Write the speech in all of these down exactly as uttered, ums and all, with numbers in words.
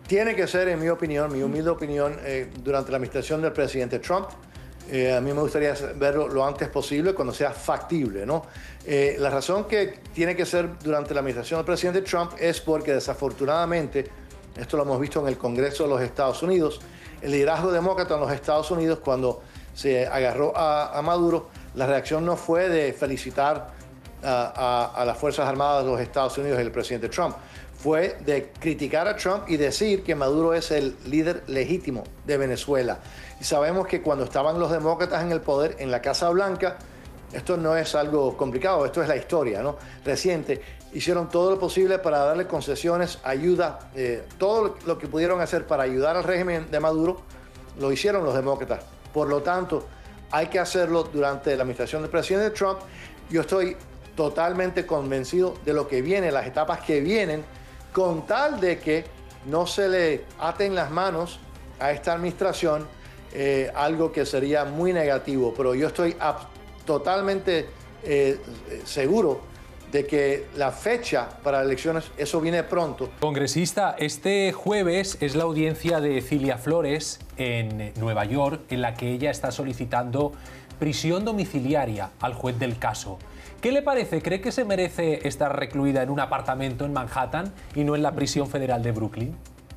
tiene que ser, en mi opinión, mi humilde opinión, eh, durante la administración del presidente Trump. Eh, a mí me gustaría verlo lo antes posible, cuando sea factible, ¿no? Eh, la razón que tiene que ser durante la administración del presidente Trump es porque, desafortunadamente, esto lo hemos visto en el Congreso de los Estados Unidos, el liderazgo demócrata en los Estados Unidos, cuando se agarró a, a Maduro, la reacción no fue de felicitar a, a, a las Fuerzas Armadas de los Estados Unidos y el presidente Trump, fue de criticar a Trump y decir que Maduro es el líder legítimo de Venezuela. Y sabemos que cuando estaban los demócratas en el poder, en la Casa Blanca, esto no es algo complicado, esto es la historia, ¿no? Reciente, hicieron todo lo posible para darle concesiones, ayuda, eh, todo lo que pudieron hacer para ayudar al régimen de Maduro, lo hicieron los demócratas. Por lo tanto, hay que hacerlo durante la administración del presidente Trump. Yo estoy totalmente convencido de lo que viene, las etapas que vienen, con tal de que no se le aten las manos a esta administración, eh, algo que sería muy negativo. Pero yo estoy totalmente eh, seguro de que la fecha para elecciones, eso viene pronto. Congresista, este jueves es la audiencia de Cilia Flores en Nueva York, en la que ella está solicitando prisión domiciliaria al juez del caso. ¿Qué le parece? ¿Cree que se merece estar recluida en un apartamento en Manhattan y no en la prisión federal de Brooklyn?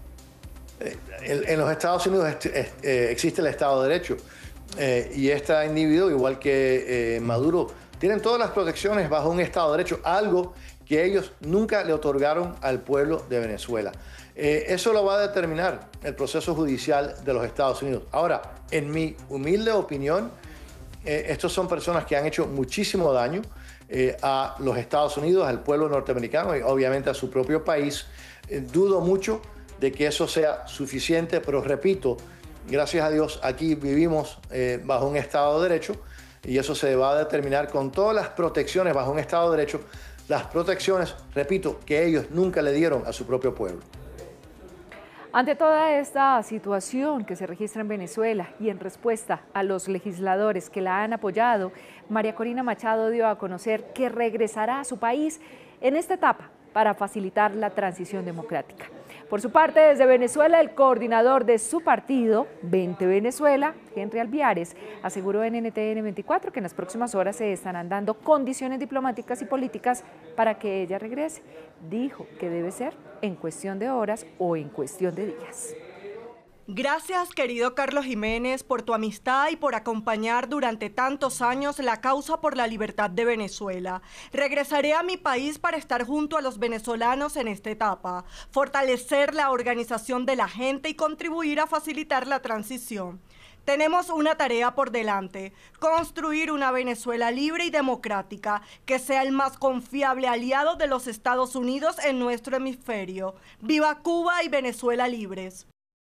En los Estados Unidos existe el Estado de Derecho y este individuo, igual que Maduro, tienen todas las protecciones bajo un Estado de Derecho, algo que ellos nunca le otorgaron al pueblo de Venezuela. Eso lo va a determinar el proceso judicial de los Estados Unidos. Ahora, en mi humilde opinión, estos son personas que han hecho muchísimo daño Eh, a los Estados Unidos, al pueblo norteamericano y obviamente a su propio país. Eh, dudo mucho de que eso sea suficiente, pero repito, gracias a Dios aquí vivimos eh, bajo un Estado de Derecho y eso se va a determinar con todas las protecciones bajo un Estado de Derecho, las protecciones, repito, que ellos nunca le dieron a su propio pueblo. Ante toda esta situación que se registra en Venezuela y en respuesta a los legisladores que la han apoyado, María Corina Machado dio a conocer que regresará a su país en esta etapa para facilitar la transición democrática. Por su parte, desde Venezuela, el coordinador de su partido, Vente Venezuela, Henry Alviares, aseguró en N T N veinticuatro que en las próximas horas se estarán dando condiciones diplomáticas y políticas para que ella regrese. Dijo que debe ser en cuestión de horas o en cuestión de días. Gracias, querido Carlos Jiménez, por tu amistad y por acompañar durante tantos años la causa por la libertad de Venezuela. Regresaré a mi país para estar junto a los venezolanos en esta etapa, fortalecer la organización de la gente y contribuir a facilitar la transición. Tenemos una tarea por delante, construir una Venezuela libre y democrática que sea el más confiable aliado de los Estados Unidos en nuestro hemisferio. ¡Viva Cuba y Venezuela libres!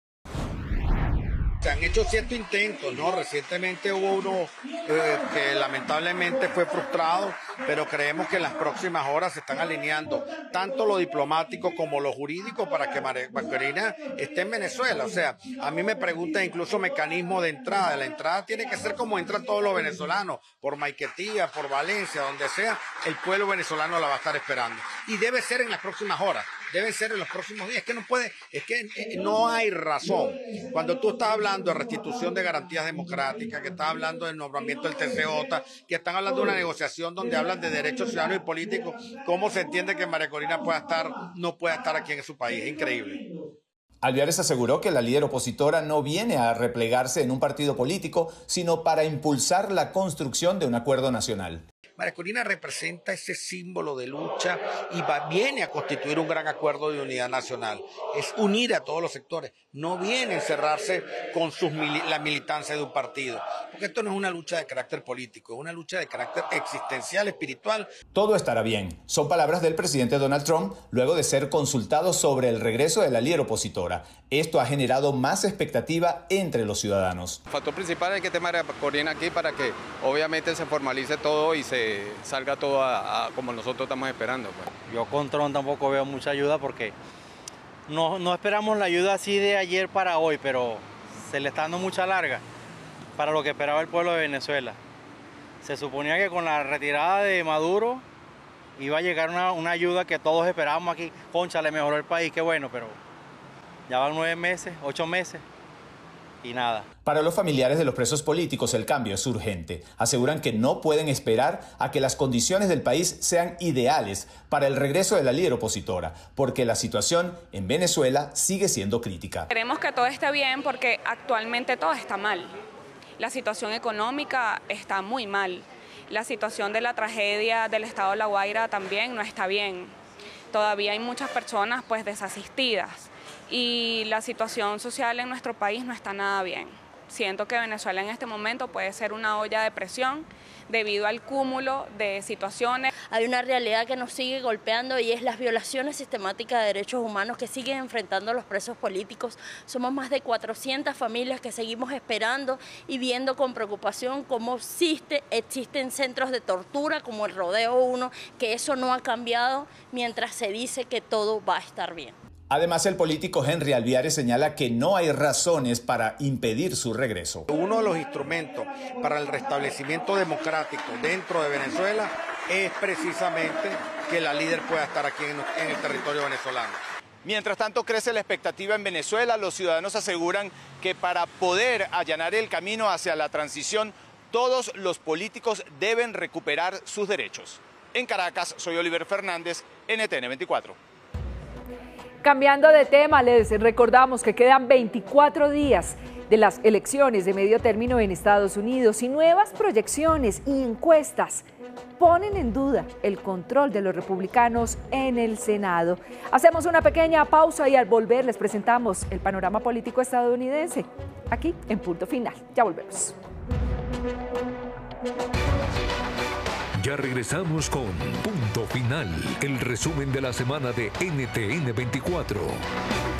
Se han hecho ciertos intentos, ¿no? Recientemente hubo uno eh, que lamentablemente fue frustrado, pero creemos que en las próximas horas se están alineando tanto lo diplomático como lo jurídico para que María Corina esté en Venezuela. O sea, a mí me preguntan incluso mecanismo de entrada. La entrada tiene que ser como entran todos los venezolanos, por Maiquetía, por Valencia, donde sea, el pueblo venezolano la va a estar esperando. Y debe ser en las próximas horas. Debe ser en los próximos días. Es que no puede, es que no hay razón. Cuando tú estás hablando de restitución de garantías democráticas, que estás hablando del nombramiento del T C J, que están hablando de una negociación donde hablan de derechos ciudadanos y políticos, ¿cómo se entiende que María Corina pueda estar, no pueda estar aquí en su país? Es increíble. Alviares aseguró que la líder opositora no viene a replegarse en un partido político, sino para impulsar la construcción de un acuerdo nacional. María Corina representa ese símbolo de lucha y va, viene a constituir un gran acuerdo de unidad nacional. Es unir a todos los sectores, no viene a encerrarse con sus mili la militancia de un partido. Porque esto no es una lucha de carácter político, es una lucha de carácter existencial, espiritual. Todo estará bien. Son palabras del presidente Donald Trump luego de ser consultado sobre el regreso de la líder opositora. Esto ha generado más expectativa entre los ciudadanos. El factor principal es que esté María Corina aquí para que obviamente se formalice todo y se salga todo a, a como nosotros estamos esperando. Pues. Yo con Trump tampoco veo mucha ayuda porque no, no esperamos la ayuda así de ayer para hoy, pero se le está dando mucha larga para lo que esperaba el pueblo de Venezuela. Se suponía que con la retirada de Maduro iba a llegar una, una ayuda que todos esperábamos aquí. Concha, le mejoró el país, qué bueno, pero Ya van nueve meses, ocho meses y nada. Para los familiares de los presos políticos el cambio es urgente. Aseguran que no pueden esperar a que las condiciones del país sean ideales para el regreso de la líder opositora, porque la situación en Venezuela sigue siendo crítica. Queremos que todo esté bien porque actualmente todo está mal. La situación económica está muy mal. La situación de la tragedia del estado de La Guaira también no está bien. Todavía hay muchas personas pues desasistidas y la situación social en nuestro país no está nada bien. Siento que Venezuela en este momento puede ser una olla de presión debido al cúmulo de situaciones. Hay una realidad que nos sigue golpeando y es las violaciones sistemáticas de derechos humanos que siguen enfrentando los presos políticos. Somos más de cuatrocientas familias que seguimos esperando y viendo con preocupación cómo existe, existen centros de tortura como el Rodeo uno, que eso no ha cambiado mientras se dice que todo va a estar bien. Además, el político Henry Alviares señala que no hay razones para impedir su regreso. Uno de los instrumentos para el restablecimiento democrático dentro de Venezuela es precisamente que la líder pueda estar aquí en, en el territorio venezolano. Mientras tanto, crece la expectativa en Venezuela. Los ciudadanos aseguran que para poder allanar el camino hacia la transición, todos los políticos deben recuperar sus derechos. En Caracas, soy Oliver Fernández, N T N veinticuatro. Cambiando de tema, les recordamos que quedan veinticuatro días de las elecciones de medio término en Estados Unidos y nuevas proyecciones y encuestas ponen en duda el control de los republicanos en el Senado. Hacemos una pequeña pausa y al volver les presentamos el panorama político estadounidense aquí en Punto Final. Ya volvemos. Ya regresamos con Punto Final, el resumen de la semana de N T N veinticuatro.